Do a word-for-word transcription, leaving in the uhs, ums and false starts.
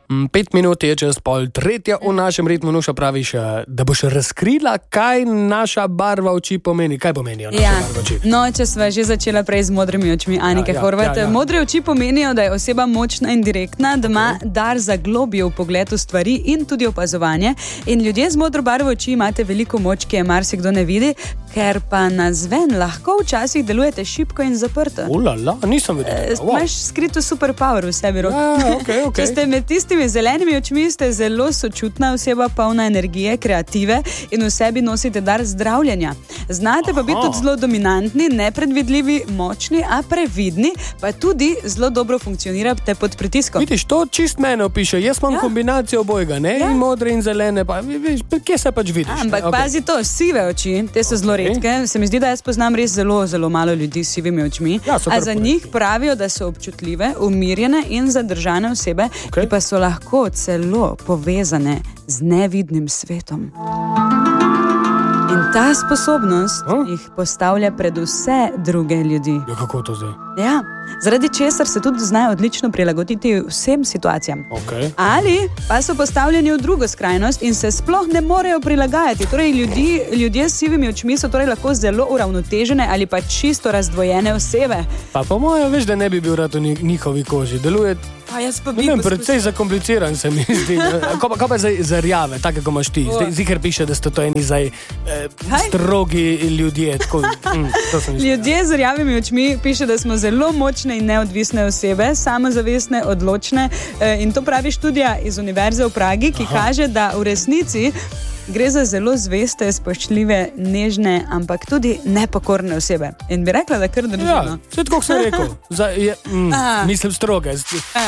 Pet minut je čez pol tretja v našem ritmu. Nuša, praviš, da boš razkrila, kaj naša barva oči pomeni. Kaj pomenijo naše ja. barve oči? No, če sva že začela prej z modrimi očmi, Anike ja, ja, Horvat. ja, ja. Modre oči pomenijo, da je oseba močna in direktna, da ima okay. dar za globlje v pogledu stvari in tudi opazovanje. In ljudje z modro barvo oči imate veliko moč, ki je marsikdo ne vidi, ker pa nazven lahko včasih delujete šibko in zaprto. Ulala, nisem videla. E, wow. Imaš skrito superpower v sebi, Rok. Ja, okay, okay. Če ste med tistimi zelenimi očmi, ste zelo sočutna oseba, polna energije, kreative in v sebi nosite dar zdravljenja. Znate pa biti tudi zelo dominantni, nepredvidljivi, močni, a previdni, pa tudi zelo dobro funkcionirate pod pritiskom. Vidiš, to čist mene opiše. Jaz imam ja. kombinacijo obojega, ne? Ja. In modre in zelene, pa vidiš, kje se pač vidiš. A, ampak okay. pazi to, sive oči, te so zelo redke. Okay. Se mi zdi, da jaz poznam res zelo, zelo malo ljudi s sivimi očmi. Ja, a za njih pravijo, da so občutljive, umirjene in zadržane osebe, okay. ki pa so lahko celo povezane z nevidnim svetom. In ta sposobnost huh? jih postavlja pred vse druge ljudi. Ja, kako to zdaj? Ja, zaradi česar se tudi znajo odlično prilagoditi vsem situacijam. Okay. Ali pa so postavljeni v drugo skrajnost in se sploh ne morejo prilagajati. Torej, ljudi, ljudje s sivimi očmi so torej lahko zelo uravnotežene ali pa čisto razdvojene osebe. Pa po mojem, veš, da ne bi bil rad v njihovi koži. Deluje Pa jaz pa bi ne vem, predvsej zakompliciran se mi zdi. Kaj pa, pa za, za rjave, tako kot imaš ti? Ziher piše, da ste to eni zdaj eh, strogi ljudje. Tako, mm, ljudje z rjavimi očmi piše, da smo zelo močne in neodvisne osebe, samozavestne, odločne. Eh, in to pravi študija iz Univerze v Pragi, ki Aha. kaže, da v resnici gre za zelo zveste, spoštljive, nežne, ampak tudi nepokorne osebe. In bi rekla, da kar držimo. Ja, vse tako sem rekel. Za, je, mm, mislim stroge.